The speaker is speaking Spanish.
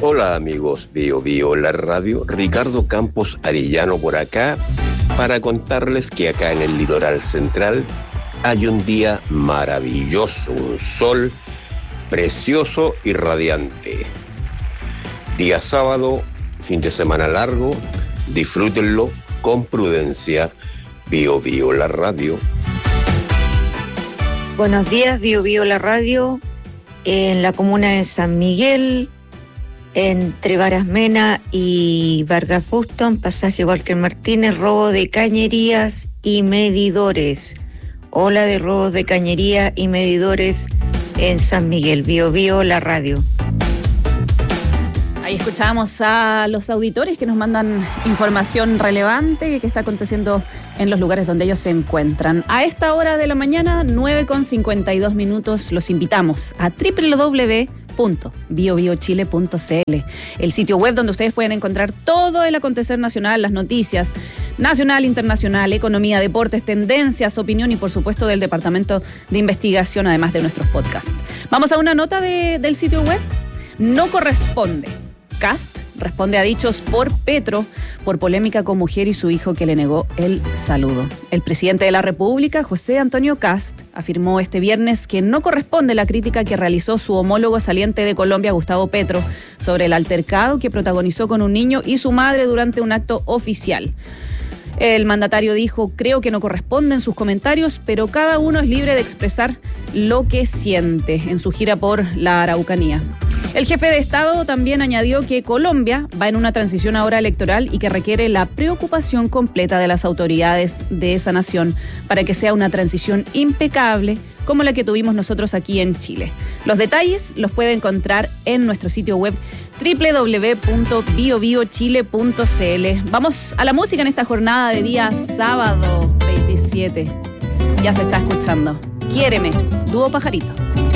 Hola amigos Bio Bio la radio, Ricardo Campos Arellano por acá para contarles que acá en el litoral central hay un día maravilloso, un sol precioso y radiante. Día sábado, fin de semana largo, disfrútenlo con prudencia. Bio Bio la radio. Buenos días, Bio Bio la radio, en la comuna de San Miguel, entre Barasmena y Vargas Buston, pasaje Walker Martínez, robo de cañerías y medidores. Ola de robos de cañería y medidores en San Miguel. Bio Bio la radio. Ahí escuchábamos a los auditores que nos mandan información relevante que está aconteciendo en los lugares donde ellos se encuentran. A esta hora de la mañana, 9:52, los invitamos a www.biobiochile.cl, el sitio web donde ustedes pueden encontrar todo el acontecer nacional, las noticias nacional, internacional, economía, deportes, tendencias, opinión y por supuesto del Departamento de Investigación, además de nuestros podcasts. Vamos a una nota del sitio web. No corresponde. Kast responde a dichos por Petro por polémica con mujer y su hijo que le negó el saludo. El presidente de la República, José Antonio Kast, afirmó este viernes que no corresponde la crítica que realizó su homólogo saliente de Colombia, Gustavo Petro, sobre el altercado que protagonizó con un niño y su madre durante un acto oficial. El mandatario dijo: creo que no corresponden sus comentarios, pero cada uno es libre de expresar lo que siente en su gira por la Araucanía. El jefe de Estado también añadió que Colombia va en una transición ahora electoral y que requiere la preocupación completa de las autoridades de esa nación para que sea una transición impecable como la que tuvimos nosotros aquí en Chile. Los detalles los puede encontrar en nuestro sitio web www.biobiochile.cl. Vamos a la música en esta jornada de día sábado 27. Ya se está escuchando. Quiéreme, dúo Pajarito.